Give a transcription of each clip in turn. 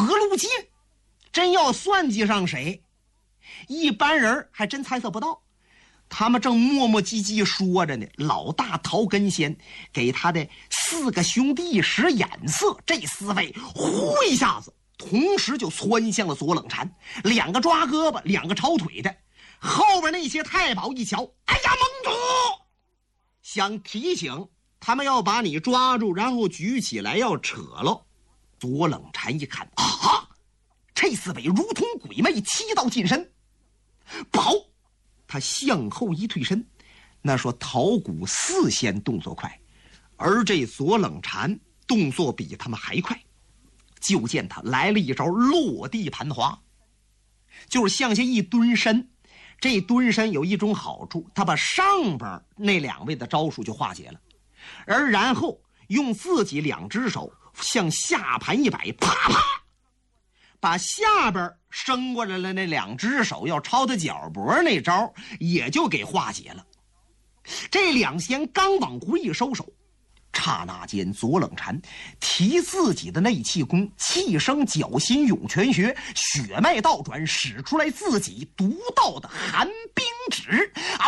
路界，真要算计上谁，一般人还真猜测不到。他们正磨磨唧唧说着呢，老大陶根先给他的4个兄弟使眼色，这4位呼一下子同时就窜向了左冷禅，2个抓胳膊，2个抄腿的。后边那些太保一瞧，哎呀，盟主想提醒他们要把你抓住，然后举起来要扯喽。左冷禅一看，啊，这4位如同鬼魅，7道近身，跑！他向后一退身，那说陶谷4先动作快，而这左冷禅动作比他们还快。就见他来了一招落地盘滑，就是向下一蹲身。这蹲身有一种好处，他把上边那2位的招数就化解了，而然后用自己2只手向下盘一摆，啪啪，把下边伸过来了那2只手要抄他脚脖那招也就给化解了。这2仙刚往回一收手，刹那间左冷禅提自己的内气功，气生绞心涌泉穴，血脉倒转，使出来自己独到的寒冰指啊！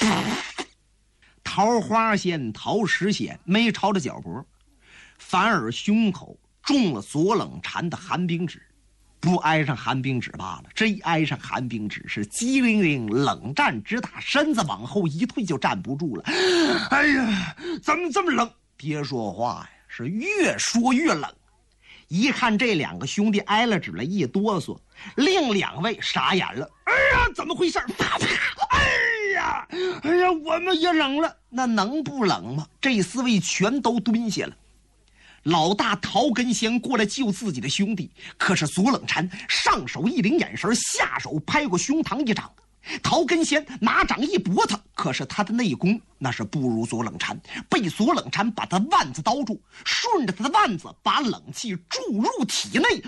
桃花仙、桃石仙没朝着脚脖，反而胸口中了左冷禅的寒冰指。不挨上寒冰指罢了，这一挨上寒冰指是机灵灵，冷战直打，身子往后一退就站不住了。哎呀，怎么这么冷？别说话呀，是越说越冷。一看这2个兄弟挨了指了一哆嗦，另2位傻眼了。哎呀，怎么回事？哎呀，我们也冷了。那能不冷吗？这4位全都蹲下了。老大陶根先过来救自己的兄弟，可是左冷禅上手一领眼神，下手拍过胸膛一掌。陶根先拿掌一搏他，可是他的内功那是不如左冷禅，被左冷禅把他腕子刀住，顺着他的腕子把冷气注入体内，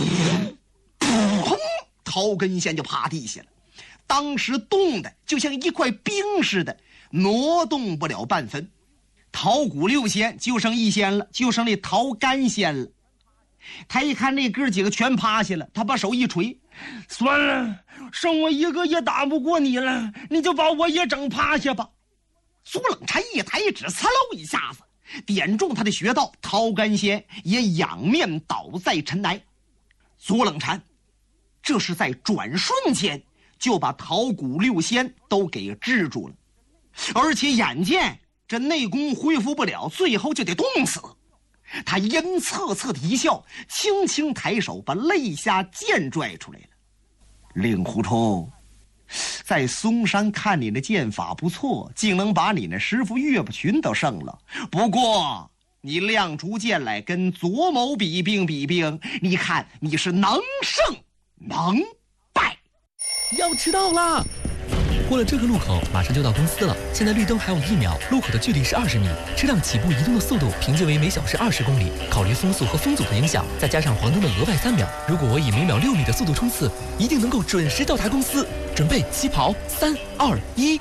噗，陶根先就趴地下了。当时冻得就像一块冰似的，挪动不了半分。陶谷6仙就剩1仙了，就剩那陶干仙了。他一看那哥几个全趴下了，他把手一捶，算了，剩我一个也打不过你了，你就把我也整趴下吧。左冷禅一抬指，呲溜一下子点中他的穴道，陶干仙也仰面倒在尘埃。左冷禅这是在转瞬间就把陶谷6仙都给制住了，而且眼见这内功恢复不了，最后就得冻死。他阴恻恻的一笑，轻轻抬手把肋下剑拽出来了。令狐冲，在嵩山看你的剑法不错，竟能把你那师傅岳不群都胜了。不过你亮出剑来跟左某比兵比兵，你看你是能胜能败。 要迟到啦！过了这个路口，马上就到公司了。现在绿灯还有1秒，路口的距离是20米，车辆起步移动的速度平均为每小时20公里。考虑风速和风阻的影响，再加上黄灯的额外3秒，如果我以每秒6米的速度冲刺，一定能够准时到达公司。准备起跑，3、2、1。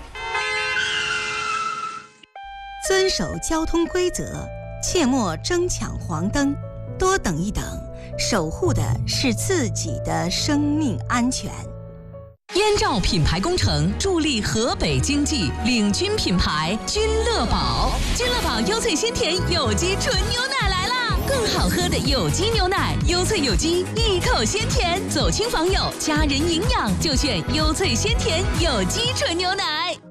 遵守交通规则，切莫争抢黄灯，多等一等，守护的是自己的生命安全。 燕赵品牌工程助力河北经济，领军品牌君乐宝。君乐宝优萃鲜甜有机纯牛奶来啦！更好喝的有机牛奶，优萃有机，一口鲜甜，走亲访友，家人营养就选优萃鲜甜有机纯牛奶。